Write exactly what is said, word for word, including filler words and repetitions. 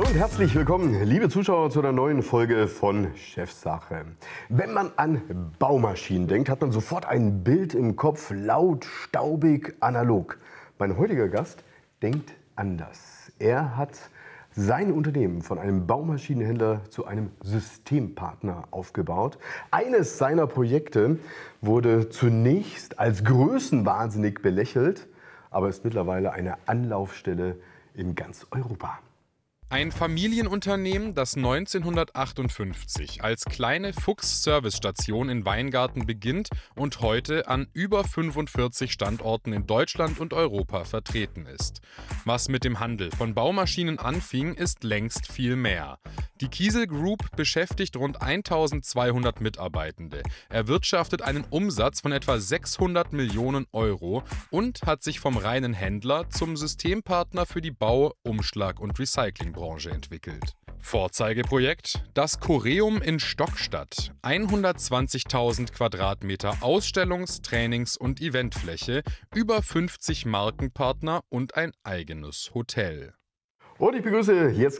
und herzlich willkommen, liebe Zuschauer, zu einer neuen Folge von Chefsache. Wenn man an Baumaschinen denkt, hat man sofort ein Bild im Kopf, laut, staubig, analog. Mein heutiger Gast denkt anders. Er hat sein Unternehmen von einem Baumaschinenhändler zu einem Systempartner aufgebaut. Eines seiner Projekte wurde zunächst als größenwahnsinnig belächelt, aber ist mittlerweile eine Anlaufstelle in ganz Europa. Ein Familienunternehmen, das neunzehnhundertachtundfünfzig als kleine Fuchs-Service-Station in Weingarten beginnt und heute an über fünfundvierzig Standorten in Deutschland und Europa vertreten ist. Was mit dem Handel von Baumaschinen anfing, ist längst viel mehr. Die Kiesel Group beschäftigt rund eintausendzweihundert Mitarbeitende, erwirtschaftet einen Umsatz von etwa sechshundert Millionen Euro und hat sich vom reinen Händler zum Systempartner für die Bau-, Umschlag- und Recyclingbranche entwickelt. Vorzeigeprojekt: das Coreum in Stockstadt. hundertzwanzigtausend Quadratmeter Ausstellungs-, Trainings- und Eventfläche, über fünfzig Markenpartner und ein eigenes Hotel. Und ich begrüße jetzt